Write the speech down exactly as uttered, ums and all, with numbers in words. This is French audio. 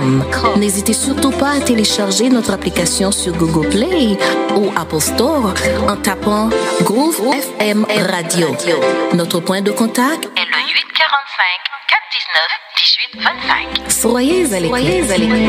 N'hésitez surtout pas à télécharger notre application sur Google Play ou Apple Store en tapant Groove F M Radio. Notre point de contact est le huit quatre cinq, quatre un neuf, un huit deux cinq. Soyez à l'écoute.